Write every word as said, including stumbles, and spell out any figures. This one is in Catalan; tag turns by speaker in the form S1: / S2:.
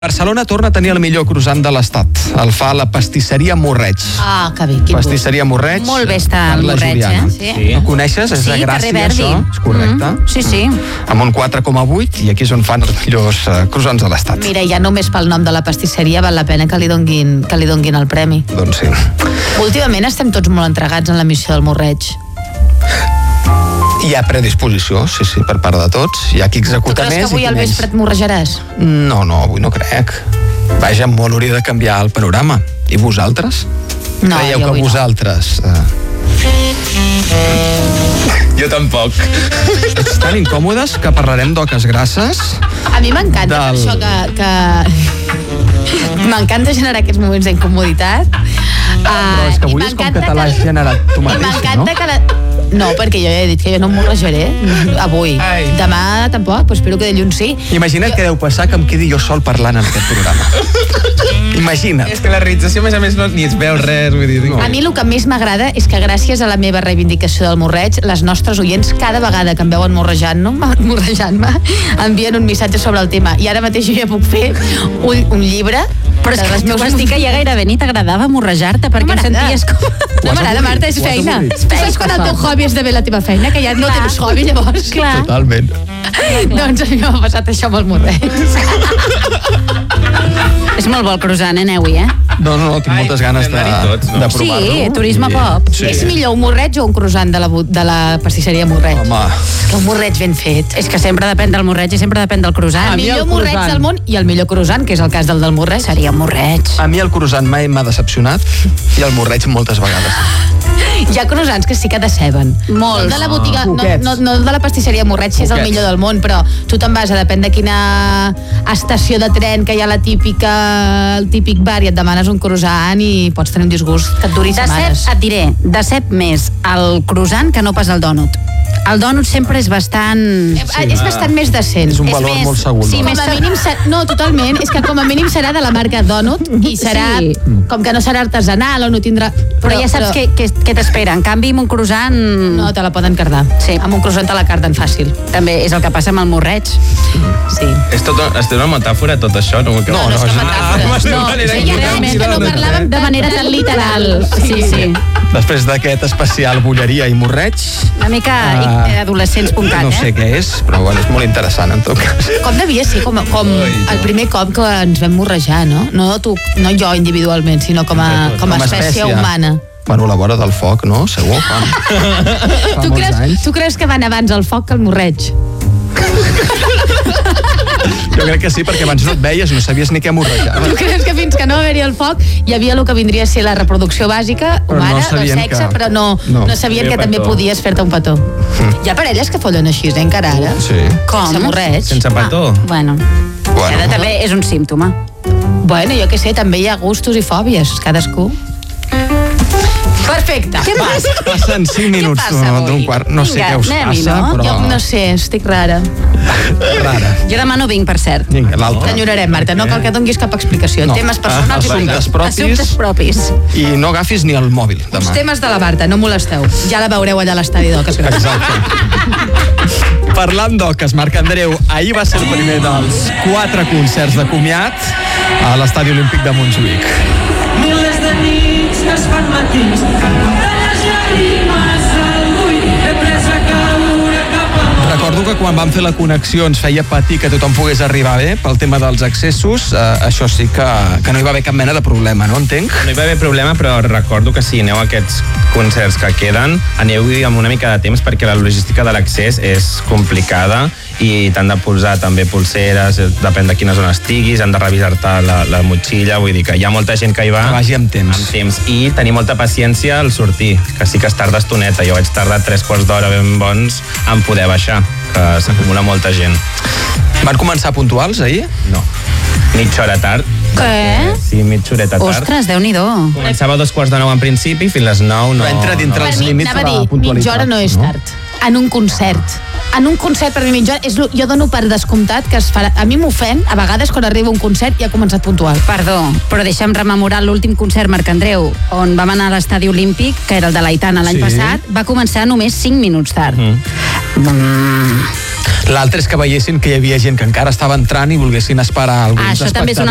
S1: Barcelona torna a tenir el millor croissant de l'estat. El fa la pastisseria Morreig.
S2: Ah, que bé, quin
S1: Pastisseria Morreig.
S2: Molt bé està el Morreig, eh?
S1: Sí. Sí. No coneixes? És
S2: sí,
S1: de Gràcia,
S2: Verdi.
S1: això. És correcte.
S2: Mm-hmm. Sí, sí.
S1: Amb un quatre coma vuit, i aquí és on fan els millors uh, croissants de l'estat.
S2: Mira, ja només pel nom de la pastisseria val la pena que li donguin, que li donguin el premi.
S1: Doncs sí.
S2: Últimament estem tots molt entregats en la missió del Morreig.
S1: Hi ha predisposició, sí, sí, per part de tots. Hi ha qui executa més i qui menys.
S2: Tu creus que avui al vespre et morrejaràs?
S1: No, no, avui no crec. Vaja, molt hauria de canviar el panorama. I vosaltres?
S2: No,
S1: Creieu
S2: jo
S1: que
S2: avui
S1: vosaltres... No. Uh... Jo tampoc. Ets tan incòmodes que parlarem d'oques grasses.
S2: A mi m'encanta
S1: del...
S2: per això que... que... m'encanta generar aquests moments d'incomoditat.
S1: Però és que avui és com que te l'has generat tu mateixa, no?
S2: Que la... No, perquè jo ja he dit que jo no em morrejaré avui. Ai. Demà tampoc, però espero que dilluns sí.
S1: Imagina't jo... que deu passar que em quedi jo sol parlant en aquest programa. Imagina't.
S3: És que la realització, a més a més, no, ni es veu res. Vull dir, no.
S2: A mi el que més m'agrada és que gràcies a la meva reivindicació del morreig, les nostres oients, cada vegada que em veuen morrejant-me, morrejant-me, envien un missatge sobre el tema. I ara mateix jo ja puc fer un, un llibre.
S4: Però és que tu vas dir que ja gairebé ni t'agradava morrejar-te, perquè em senties com...
S2: No m'agrada, Marta, és feina. Tu saps quan el teu hobby és de bé la teva feina, que ja no
S4: Clar.
S2: tens hobby, llavors?
S4: Clar.
S1: Totalment.
S2: Doncs a mi m'ha passat això amb el morreig.
S4: És molt bo el croissant, eh, Neui, eh?
S1: No, no, no, tinc
S3: Ai,
S1: moltes ganes de,
S3: tots, no?
S1: de provar-lo.
S4: Sí, turisme
S1: I...
S4: pop.
S1: Sí.
S2: És millor un morreig o un croissant de la, de la pastisseria Morreig?
S1: Home.
S2: Que un morreig ben fet.
S4: És que sempre depèn del morreig i sempre depèn del croissant.
S2: El millor morreig del món i el millor croissant, que és el cas del del morreig.
S4: Seria morreig.
S1: A mi el croissant mai m'ha decepcionat i el morreig moltes vegades.
S2: Hi ha croissants que sí que deceben.
S4: Molts.
S2: No de la botiga, no,
S1: Poquets.
S2: no, no de la pastisseria Morreig, si és el
S1: Poquets.
S2: millor del món, però tu te'n vas a depèn de quina estació de tren que hi ha la típica, el típic bar i et demanes un croissant i pots tenir un disgust que et duri setmanes.
S4: Decep, et diré, decep més el croissant que no pas el dònut. El dònut sempre és bastant...
S2: Sí, és bastant més decent.
S1: És un
S4: És
S1: valor
S4: més-
S1: molt segur.
S4: sí,
S1: no?
S2: Com
S4: més-
S2: a mínim, ser- no, totalment, és que com a mínim serà de la marca Donut i serà,
S4: Sí.
S2: com que no serà artesanal o no tindrà...
S4: Però, ja saps què, què, què t'espera. En canvi, amb un croissant...
S2: No, te la poden cardar.
S4: Sí.
S2: Amb un croissant te la carden fàcil.
S4: També és el que passa amb el morreig.
S2: Sí.
S3: És, tot, és una metàfora, tot això? No,
S1: No,
S2: no és que
S1: és-
S2: metàfores.
S3: Ah,
S2: No,
S3: manera
S2: o sigui,
S3: que-
S2: realment que no parlàvem
S4: De manera tan literal. Sí, sí.
S1: Després d'aquest especial bulleria i morreig,
S4: Una mica
S1: Ah.
S4: uh, adolescents punt cat,
S1: no sé
S4: eh?
S1: què és, però bueno, és molt interessant en tot cas.
S2: Com devia ser com, com el primer cop que ens vam morrejar, no? No, tu, no jo individualment, sinó com a, com a espècie humana.
S1: Bueno, a la vora del foc, no? Segur, fa, fa
S2: Tu
S1: molts
S2: creus,
S1: anys.
S2: tu creus que van abans el foc que el morreig?
S1: Jo crec que sí, perquè abans no et veies, no sabies ni què morrejava.
S2: Tu creus que fins que no va haver-hi el foc hi havia el que vindria a ser la reproducció bàsica
S1: Però no
S2: humana, del
S1: sabien
S2: sexe,
S1: que-
S2: però no,
S1: no.
S2: no sabien
S3: Fer
S2: que també
S3: petó.
S2: podies fer-te un petó. Hi ha parelles que follen així, eh, encara ara?
S1: Sí.
S4: Com?
S2: Sense morreig.
S3: Sense petó.
S4: Ah, bueno,
S1: Bueno,
S4: també és un símptoma.
S2: Bueno, jo què sé, també hi ha gustos i fòbies, cadascú. Perfecte.
S1: va, passen cinc minuts
S4: passa
S1: d'un-
S4: avui?
S1: d'un quart. No sé
S4: Vinga,
S1: què us
S4: anem-hi,
S1: passa,
S4: no?
S1: però...
S2: Jo no sé, estic rara.
S1: Rara.
S4: Jo demà no vinc, per cert.
S1: Vinga, l'altre.
S2: T'enyorarem, Marta, no cal que donguis cap explicació.
S1: No.
S2: Temes personals
S1: Ah,
S2: i
S1: assumptes
S2: privats.
S1: propis.
S4: Assumptes propis.
S1: I no agafis ni el mòbil
S2: Els
S1: demà.
S2: temes de la Marta, no molesteu. Ja la veureu allà a l'estadi d'Oques.
S1: Exacte. Parlant d'oques, Marc Andreu, ahir va ser el primer dels quatre concerts de comiat a l'Estadi Olímpic de Montjuïc.
S5: Milers de nits que es fan matins, de les llàgrimes al bull, he pres a caure cap al
S1: Recordo que quan vam fer la connexió ens feia patir que tothom pogués arribar bé pel tema dels accessos. Eh, això sí que, que no hi va haver cap mena de problema, no entenc?
S3: No hi va haver problema, però recordo que si aneu a aquests concerts que queden, aneu-hi amb una mica de temps perquè la logística de l'accés és complicada i t'han de posar també pulseres, eh, depèn de quina zona estiguis, han de revisar-te la, la motxilla, vull dir que hi ha molta gent que hi va
S1: Que vagi amb temps.
S3: amb temps i tenir molta paciència al sortir, que sí que es tarda estoneta. Jo vaig tardar tres quarts d'hora ben bons en poder baixar, que s'acumula molta gent.
S1: Van començar puntuals ahir?
S3: No, mitja hora tard.
S4: Què?
S3: Sí, mitja horeta tard.
S4: Ostres, Déu-n'hi-do.
S3: Començava a dos quarts de nou en principi, fins les nou no...
S1: Però entra dintre
S3: no.
S1: els
S2: Per mi,
S1: límits
S2: anava
S1: de
S2: a
S1: la
S2: dir,
S1: puntualitat.
S2: mitja hora no és tard. En un concert. En un concert, per mi, mitja hora, és, lo- jo dono per descomptat que es farà... A mi m'ofèn, a vegades, quan arriba un concert i ha començat puntual.
S4: Perdó, però deixa'm rememorar l'últim concert, Marc Andreu, on vam anar a l'Estadi Olímpic, que era el de l'Aitana l'any
S1: Sí.
S4: passat, va començar només cinc minuts tard.
S3: Mm.
S4: Mm.
S1: L'altre és que veiessin que hi havia gent que encara estava entrant i volguessin esperar alguns
S4: Ah, això també és una